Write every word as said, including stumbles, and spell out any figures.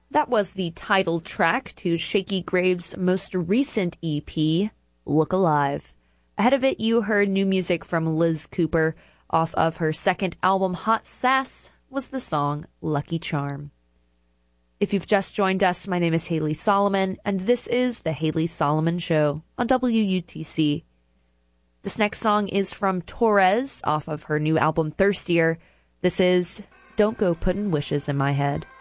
That was the title track to Shakey Graves' most recent E P, Look Alive. Ahead of it, you heard new music from Liz Cooper. Off of her second album, Hot Sass, was the song Lucky Charm. If you've just joined us, my name is Haley Solomon, and this is The Haley Solomon Show on W U T C. This next song is from Torres, off of her new album, Thirstier. This is Don't Go Puttin' Wishes in My Head.